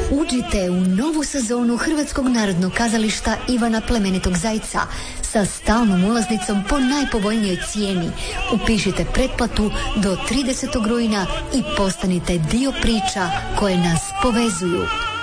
Uđite u novu sezonu Hrvatskog narodnog kazališta Ivana Plemenitog Zajca sa stalnom ulaznicom po najpovoljnijoj cijeni. Upišite pretplatu do 30. rujna i postanite dio priča koje nas povezuju.